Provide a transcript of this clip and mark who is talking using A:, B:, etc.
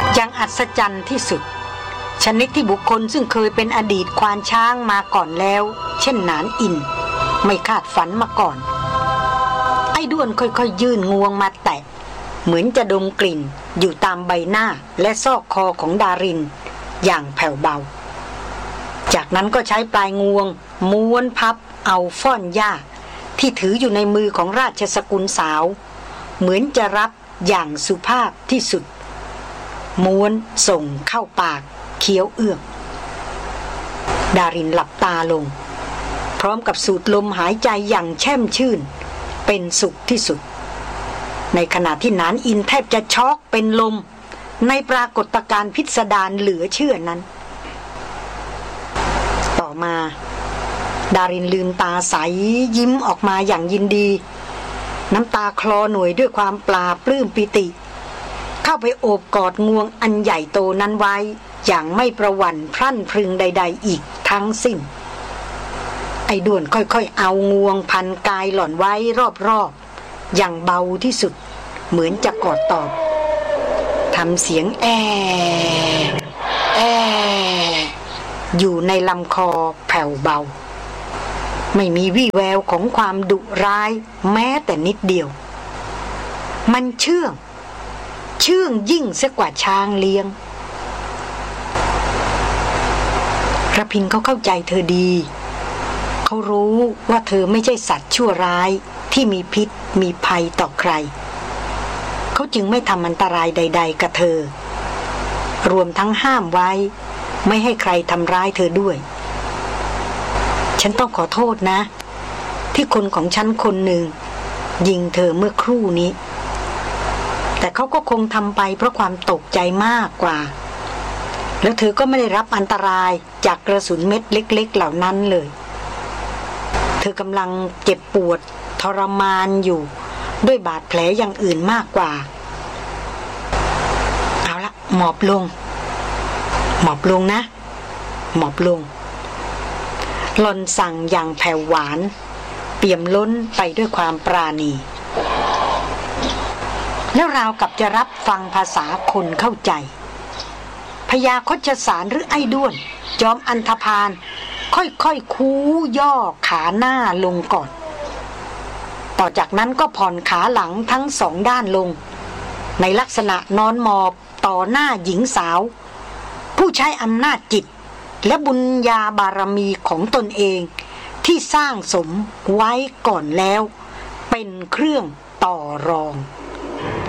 A: ยังอัศจรรย์ที่สุดชนิดที่บุคคลซึ่งเคยเป็นอดีตควานช้างมาก่อนแล้วเช่นหนานอินไม่คาดฝันมาก่อนไอ้ด้วนค่อยๆยื่นงวงมาแตะเหมือนจะดมกลิ่นอยู่ตามใบหน้าและซอกคอของดารินอย่างแผ่วเบาจากนั้นก็ใช้ปลายงวงม้วนพับเอาฟ่อนหญ้าที่ถืออยู่ในมือของราชสกุลสาวเหมือนจะรับอย่างสุภาพที่สุดม้วนส่งเข้าปากเคี้ยวเอื้อกดารินหลับตาลงพร้อมกับสูดลมหายใจอย่างแช่มชื่นเป็นสุขที่สุดในขณะที่หนานอินแทบจะช็อกเป็นลมในปรากฏการณ์พิสดารเหลือเชื่อนั้นต่อมาดารินลืมตาใสยิ้มออกมาอย่างยินดีน้ำตาคลอหน่วยด้วยความปลาปลื้มปิติเข้าไปโอบกอดงวงอันใหญ่โตนั้นไว้อย่างไม่ประหวั่นพรั่นพรึงใดๆอีกทั้งสิ้นไอ้ด้วนค่อยๆเอางวงพันกายหล่อนไว้รอบๆอย่างเบาที่สุดเหมือนจะกอดตอบทำเสียงแออยู่ในลำคอแผ่วเบาไม่มีวี่แววของความดุร้ายแม้แต่นิดเดียวมันเชื่องยิ่งเสียกว่าช้างเลี้ยงระพินเขาเข้าใจเธอดีเขารู้ว่าเธอไม่ใช่สัตว์ชั่วร้ายที่มีพิษมีภัยต่อใครเขาจึงไม่ทำอันตรายใดๆกับเธอรวมทั้งห้ามไว้ไม่ให้ใครทำร้ายเธอด้วยฉันต้องขอโทษนะที่คนของฉันคนหนึ่งยิงเธอเมื่อครู่นี้แต่เขาก็คงทำไปเพราะความตกใจมากกว่าแล้วเธอก็ไม่ได้รับอันตรายจากกระสุนเม็ดเล็กๆเหล่านั้นเลยเธอกำลังเจ็บปวดทรมานอยู่ด้วยบาดแผลอย่างอื่นมากกว่าเอาละหมอบลงนะหมอบลงหล่อนสั่งอย่างแผ่วหวานเปี่ยมล้นไปด้วยความปราณีแล้วราวกับจะรับฟังภาษาคนเข้าใจพญาคชสารหรือไอ้ด้วนจอมอันธพาลค่อยๆคูย่อขาหน้าลงก่อนต่อจากนั้นก็ผ่อนขาหลังทั้งสองด้านลงในลักษณะนอนหมอบต่อหน้าหญิงสาวผู้ใช้อำนาจจิตและบุญญาบารมีของตนเองที่สร้างสมไว้ก่อนแล้วเป็นเครื่องต่อรอง